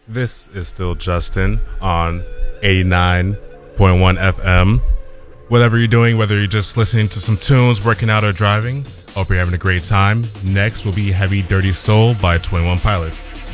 This is still Justin on 89.1 FM. Whatever you're doing, whether you're just listening to some tunes, working out, or driving, hope you're having a great time. Next will be Heavy Dirty Soul by 21 Pilots.